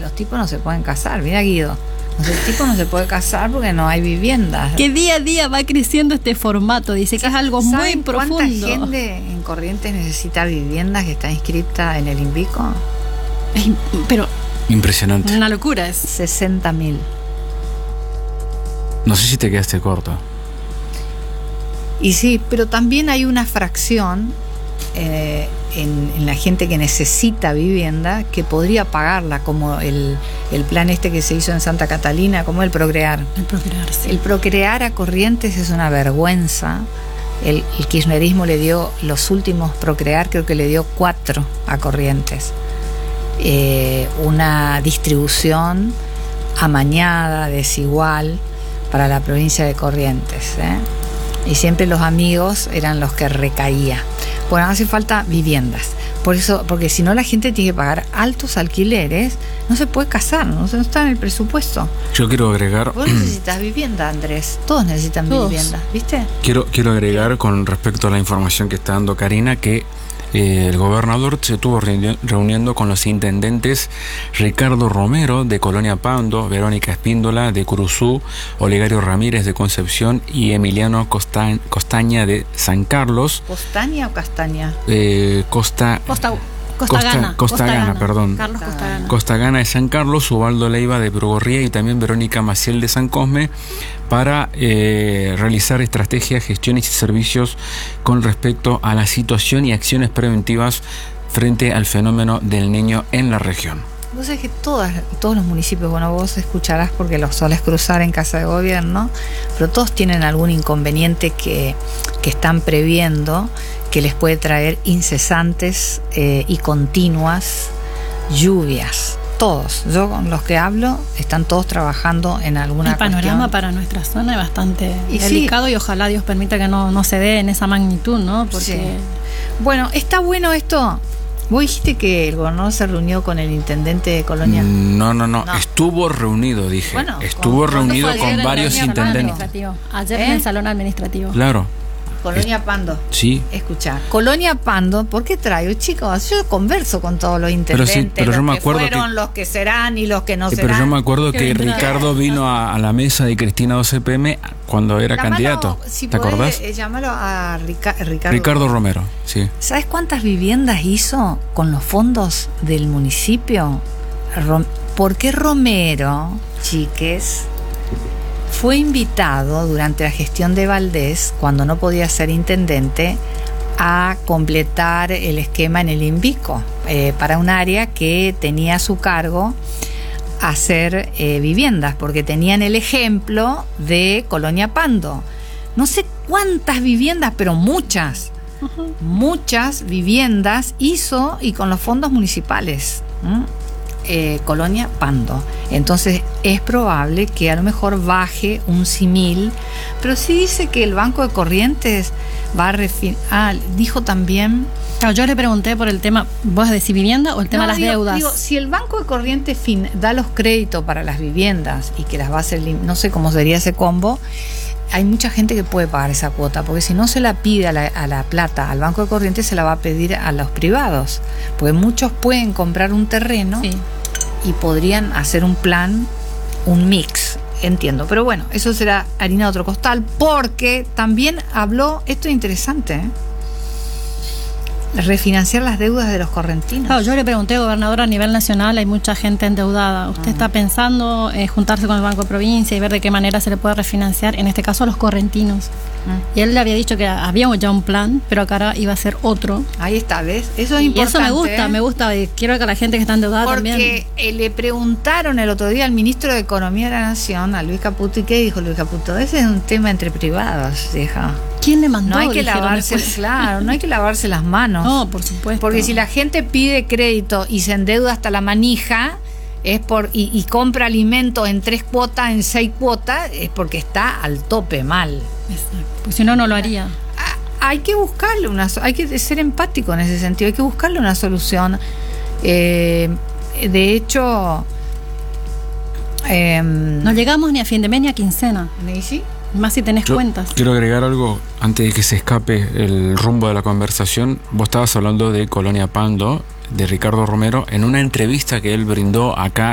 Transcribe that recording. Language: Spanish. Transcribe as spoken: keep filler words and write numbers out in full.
los tipos no se pueden casar. Mira, Guido, los tipos no se puede casar porque no hay viviendas. Que día a día va creciendo este formato, dice que es algo muy profundo. ¿Cuánta gente en Corrientes necesita viviendas que está inscripta en el INVICO? Pero impresionante. Una locura es. sesenta mil. No sé si te quedaste corto. Y sí, pero también hay una fracción eh, en, en la gente que necesita vivienda que podría pagarla, como el, el plan este que se hizo en Santa Catalina, como el Procrear. El Procrear, sí. El Procrear a Corrientes es una vergüenza. El, el kirchnerismo le dio los últimos Procrear, creo que le dio cuatro a Corrientes. Eh, una distribución amañada, desigual para la provincia de Corrientes, ¿eh? Y siempre los amigos eran los que recaía. Bueno, hace falta viviendas. Por eso, porque si no la gente tiene que pagar altos alquileres, no se puede casar, no, no está en el presupuesto. Yo quiero agregar. Vos necesitas vivienda, Andrés. Todos necesitan Todos. vivienda, ¿viste? Quiero, quiero agregar con respecto a la información que está dando Karina que Eh, el gobernador se estuvo reuniendo con los intendentes Ricardo Romero de Colonia Pando, Verónica Espíndola de Curuzú, Olegario Ramírez de Concepción y Emiliano Costa, Costaña de San Carlos. ¿Costaña o Castaña? Eh, Costa... Costa Costagana, Costagana, perdón. Carlos Costagana. Costagana de San Carlos, Ubaldo Leiva de Brugorría y también Verónica Maciel de San Cosme para eh, realizar estrategias, gestiones y servicios con respecto a la situación y acciones preventivas frente al fenómeno del Niño en la región. Vos sabés que todas, todos los municipios, bueno, vos escucharás porque los solés cruzar en Casa de Gobierno, pero todos tienen algún inconveniente que, que están previendo, que les puede traer incesantes eh, y continuas lluvias. Todos, yo con los que hablo, están todos trabajando en alguna El panorama cuestión. para nuestra zona es bastante y delicado sí. Y ojalá Dios permita que no, no se dé en esa magnitud, ¿no? Porque sí. Bueno, está bueno esto. ¿Vos dijiste que el gobernador se reunió con el intendente de Colonia? No, no, no, no. estuvo reunido, dije. Bueno, estuvo reunido con varios intendentes. Ayer ¿Eh? en el salón administrativo. Claro. Colonia Pando. Sí. Escucha, Colonia Pando, ¿por qué traigo? Chicos, yo converso con todos los intendentes, pero sí, pero los yo me que acuerdo fueron, que, los que serán y los que no eh, serán. Pero yo me acuerdo que vendrá. Ricardo vino a, a la mesa de Cristina doce P M cuando era Llamalo, candidato. Si ¿Te podés, acordás? Eh, llámalo a Rica, Ricardo. Ricardo Romero, sí. ¿Sabes cuántas viviendas hizo con los fondos del municipio? Rom- ¿Por qué Romero, chiques, fue invitado durante la gestión de Valdés, cuando no podía ser intendente, a completar el esquema en el INVICO eh, para un área que tenía a su cargo hacer eh, viviendas, porque tenían el ejemplo de Colonia Pando? No sé cuántas viviendas, pero muchas, uh-huh. muchas viviendas hizo, y con los fondos municipales. ¿Mm? Eh, Colonia Pando. Entonces es probable que a lo mejor baje un símil, pero sí dice que el Banco de Corrientes va a refinar. Ah, dijo también. Claro, yo le pregunté por el tema, ¿vos decís vivienda o el tema no, de las digo, deudas? Digo, si el Banco de Corrientes fin, da los créditos para las viviendas y que las va a hacer, no sé cómo sería ese combo, hay mucha gente que puede pagar esa cuota, porque si no se la pide a la, a la plata al Banco de Corrientes, se la va a pedir a los privados, porque muchos pueden comprar un terreno. Sí. Y podrían hacer un plan, un mix, entiendo. Pero bueno, eso será harina de otro costal, porque también habló, esto es interesante, ¿eh? refinanciar las deudas de los correntinos. Claro, yo le pregunté, gobernador, a nivel nacional hay mucha gente endeudada. ¿Usted uh-huh. está pensando eh, juntarse con el Banco de Provincia y ver de qué manera se le puede refinanciar, en este caso a los correntinos? Uh-huh. Y él le había dicho que había ya un plan, pero acá iba a ser otro. Ahí está, ¿ves? Eso es y importante. Y eso me gusta, ¿eh? me gusta. Y quiero que la gente que está endeudada Porque también. Porque le preguntaron el otro día al ministro de Economía de la Nación, a Luis Caputo, ¿y qué dijo Luis Caputo? Ese es un tema entre privados, hija. ¿Quién le mandó? No hay que lavarse, claro, no hay que lavarse las manos. No, por supuesto. Porque si la gente pide crédito y se endeuda hasta la manija, es por y, y compra alimentos en tres cuotas, en seis cuotas, es porque está al tope mal. Exacto. Pues si no, no lo haría. Hay que buscarle una, hay que ser empático en ese sentido, hay que buscarle una solución. Eh, de hecho, eh, no llegamos ni a fin de mes ni a quincena. ¿Y sí? Más si tenés Yo cuentas. Quiero agregar algo antes de que se escape el rumbo de la conversación. Vos estabas hablando de Colonia Pando, de Ricardo Romero, en una entrevista que él brindó acá